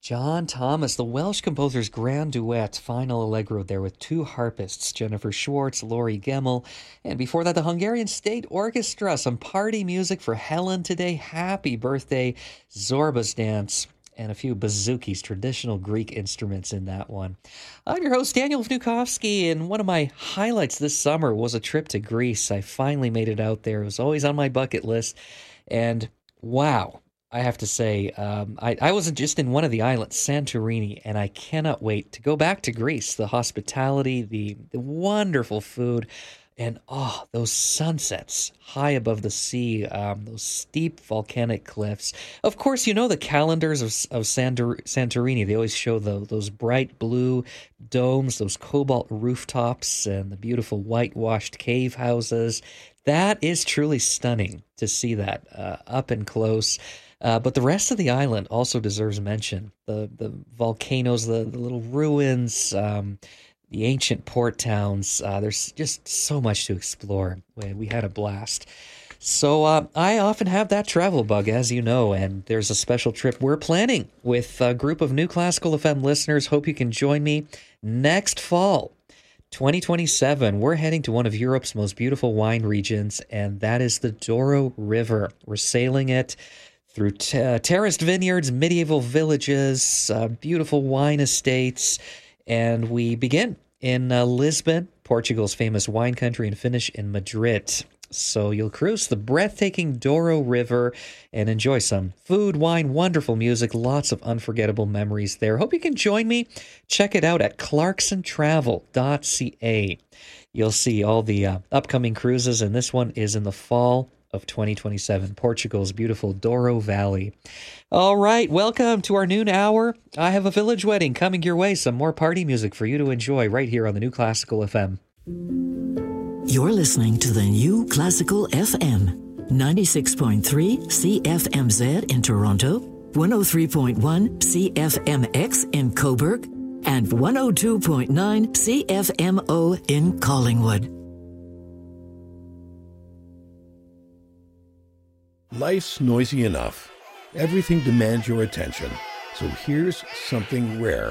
John Thomas, the Welsh composer's grand duet, final allegro there with two harpists, Jennifer Schwartz, Laurie Gemmel, and before that the Hungarian State Orchestra, some party music for Helen today. Happy birthday, Zorba's Dance, and a few bouzoukis, traditional Greek instruments in that one. I'm your host, Daniel Vnukovsky, and one of my highlights this summer was a trip to Greece. I finally made it out there. It was always on my bucket list, and wow. I have to say, I wasn't just in one of the islands, Santorini, and I cannot wait to go back to Greece. The hospitality, the wonderful food, and those sunsets high above the sea, those steep volcanic cliffs. Of course, you know the calendars of Santorini. They always show those bright blue domes, those cobalt rooftops, and the beautiful whitewashed cave houses. That is truly stunning to see that up and close. But the rest of the island also deserves mention. The volcanoes, the little ruins, the ancient port towns. There's just so much to explore. We had a blast. So I often have that travel bug, as you know, and there's a special trip we're planning with a group of New Classical FM listeners. Hope you can join me next fall. 2027, we're heading to one of Europe's most beautiful wine regions, and that is the Douro River. We're sailing it through terraced vineyards, medieval villages, beautiful wine estates, and we begin in Lisbon, Portugal's famous wine country, and finish in Madrid. So you'll cruise the breathtaking Douro River and enjoy some food, wine, wonderful music, lots of unforgettable memories there. Hope you can join me. Check it out at clarksontravel.ca. You'll see all the upcoming cruises, and this one is in the fall of 2027, Portugal's beautiful Douro Valley. All right, welcome to our noon hour. I have a village wedding coming your way. Some more party music for you to enjoy right here on the New Classical FM. You're listening to the New Classical FM, 96.3 CFMZ in Toronto, 103.1 CFMX in Cobourg, and 102.9 CFMO in Collingwood. Life's noisy enough. Everything demands your attention. So here's something rare.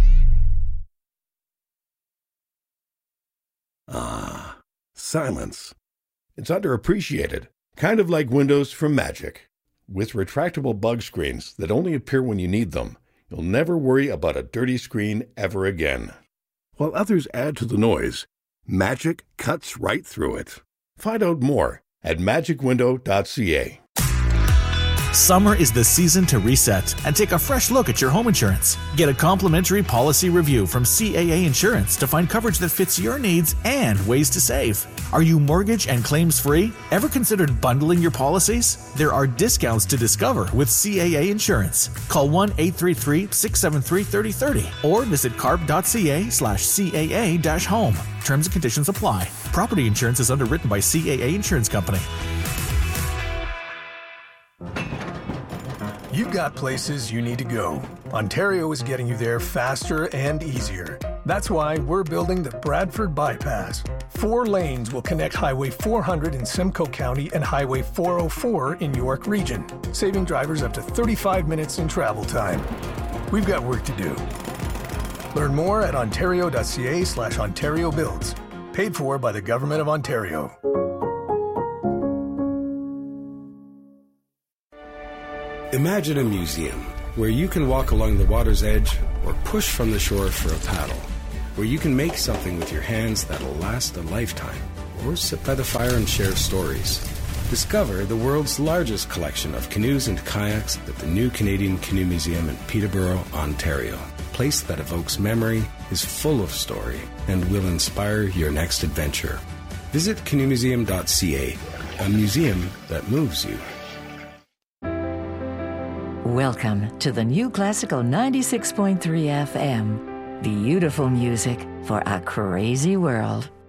Silence. It's underappreciated. Kind of like Windows from Magic. With retractable bug screens that only appear when you need them, you'll never worry about a dirty screen ever again. While others add to the noise, Magic cuts right through it. Find out more at magicwindow.ca. Summer is the season to reset and take a fresh look at your home insurance. Get a complimentary policy review from CAA Insurance to find coverage that fits your needs and ways to save. Are you mortgage and claims free? Ever considered bundling your policies? There are discounts to discover with CAA Insurance. Call 1-833-673-3030 or visit carp.ca/CAA-home. Terms and conditions apply. Property insurance is underwritten by CAA Insurance Company. You've got places you need to go. Ontario is getting you there faster and easier. That's why we're building the Bradford Bypass. 4 lanes will connect Highway 400 in Simcoe County and Highway 404 in York Region, saving drivers up to 35 minutes in travel time. We've got work to do. Learn more at ontario.ca/Ontario Builds. Paid for by the Government of Ontario. Imagine a museum where you can walk along the water's edge or push from the shore for a paddle, where you can make something with your hands that'll last a lifetime, or sit by the fire and share stories. Discover the world's largest collection of canoes and kayaks at the new Canadian Canoe Museum in Peterborough, Ontario. A place that evokes memory, is full of story, and will inspire your next adventure. Visit canoemuseum.ca, a museum that moves you. Welcome to the New Classical 96.3 FM. Beautiful music for a crazy world.